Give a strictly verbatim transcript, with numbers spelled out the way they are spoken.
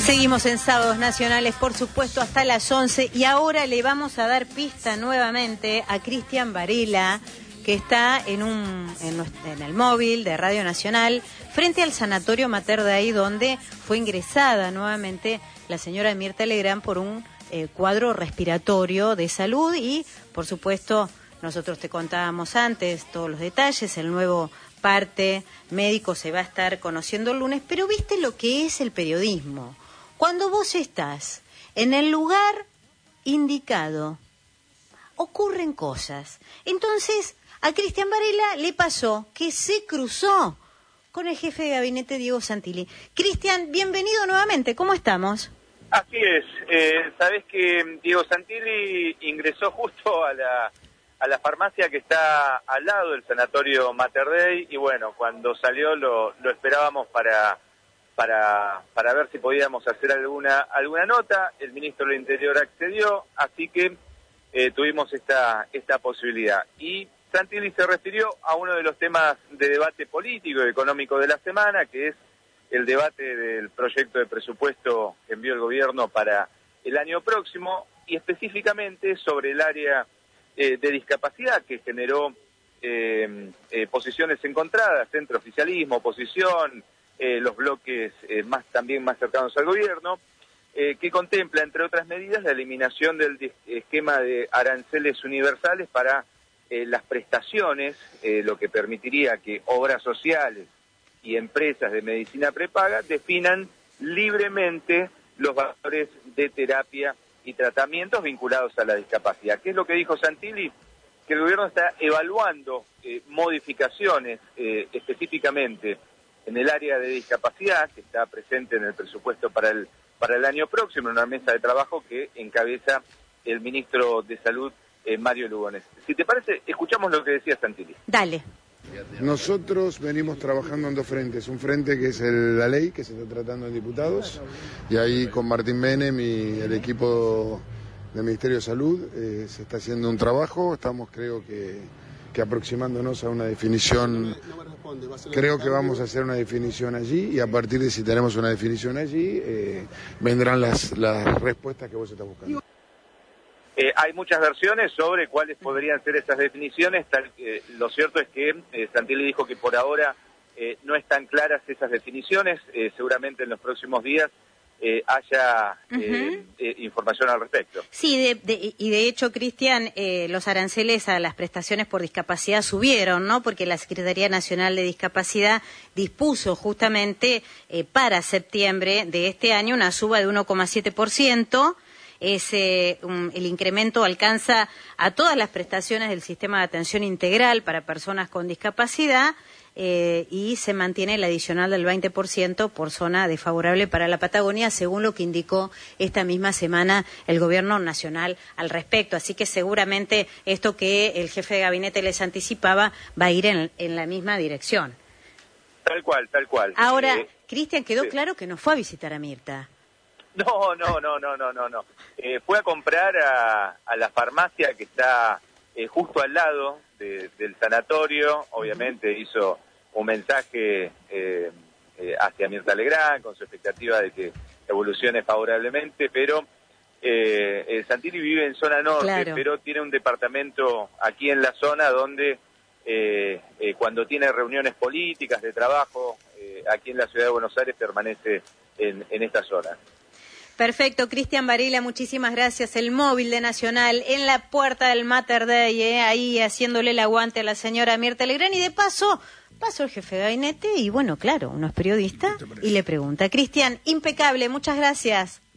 Seguimos en Sábados Nacionales, por supuesto, hasta las once. Y ahora le vamos a dar pista nuevamente a Cristian Varela, que está en, un, en, nuestro, en el móvil de Radio Nacional, frente al Sanatorio Mater Dei, donde fue ingresada nuevamente la señora Mirta Legrand por un eh, cuadro respiratorio de salud. Y, por supuesto, nosotros te contábamos antes todos los detalles. El nuevo parte médico se va a estar conociendo el lunes. Pero viste lo que es el periodismo. Cuando vos estás en el lugar indicado, ocurren cosas. Entonces, a Cristian Varela le pasó que se cruzó con el jefe de gabinete, Diego Santilli. Cristian, bienvenido nuevamente. ¿Cómo estamos? Así es. Eh, Sabés que Diego Santilli ingresó justo a la, a la farmacia que está al lado del Sanatorio Mater Dei y bueno, cuando salió lo, lo esperábamos para... Para, para ver si podíamos hacer alguna alguna nota. El ministro del Interior accedió, así que eh, tuvimos esta esta posibilidad. Y Santilli se refirió a uno de los temas de debate político y económico de la semana, que es el debate del proyecto de presupuesto que envió el gobierno para el año próximo, y específicamente sobre el área eh, de discapacidad, que generó eh, eh, posiciones encontradas entre oficialismo, oposición, Eh, los bloques eh, más también más cercanos al gobierno, eh, que contempla, entre otras medidas, la eliminación del esquema de aranceles universales para eh, las prestaciones, eh, lo que permitiría que obras sociales y empresas de medicina prepaga definan libremente los valores de terapia y tratamientos vinculados a la discapacidad. ¿Qué es lo que dijo Santilli? Que el gobierno está evaluando eh, modificaciones eh, específicamente en el área de discapacidad, que está presente en el presupuesto para el para el año próximo, en una mesa de trabajo que encabeza el ministro de Salud, eh, Mario Lugones. Si te parece, escuchamos lo que decía Santilli. Dale. Nosotros venimos trabajando en dos frentes. Un frente que es el, la ley, que se está tratando en diputados, y ahí con Martín Menem y el equipo del Ministerio de Salud eh, se está haciendo un trabajo. Estamos, creo que, que aproximándonos a una definición. Creo que vamos a hacer una definición allí, y a partir de si tenemos una definición allí, eh, vendrán las, las respuestas que vos estás buscando. Eh, hay muchas versiones sobre cuáles podrían ser esas definiciones. Tal, eh, lo cierto es que eh, Santilli dijo que por ahora eh, no están claras esas definiciones. Eh, seguramente en los próximos días eh, haya eh, uh-huh. eh, información al respecto. Sí, de, de, y de hecho, Cristian, eh, los aranceles a las prestaciones por discapacidad subieron, ¿no? Porque la Secretaría Nacional de Discapacidad dispuso justamente eh, para septiembre de este año una suba de uno coma siete por ciento. Ese, um, el incremento alcanza a todas las prestaciones del sistema de atención integral para personas con discapacidad, eh, y se mantiene el adicional del veinte por ciento por zona desfavorable para la Patagonia, según lo que indicó esta misma semana el gobierno nacional al respecto. Así que seguramente esto que el jefe de gabinete les anticipaba va a ir en, en la misma dirección. Tal cual, tal cual. Ahora, eh, Cristian, quedó sí. claro que no fue a visitar a Mirta. No, no, no, no, no, no, no. Eh, fue a comprar a, a la farmacia que está eh, justo al lado de, del sanatorio. Obviamente hizo un mensaje eh, eh, hacia Mirta Legrand con su expectativa de que evolucione favorablemente, pero eh, eh, Santilli vive en zona norte, claro. Pero tiene un departamento aquí en la zona donde eh, eh, cuando tiene reuniones políticas de trabajo eh, aquí en la ciudad de Buenos Aires permanece en, en esta zona. Perfecto, Cristian Varela, muchísimas gracias. El móvil de Nacional en la puerta del Mater Dei, eh, ahí haciéndole el aguante a la señora Mirta Legrand, y de paso, pasó el jefe de gabinete y bueno, claro, uno es periodista y le pregunta. Cristian, impecable, muchas gracias.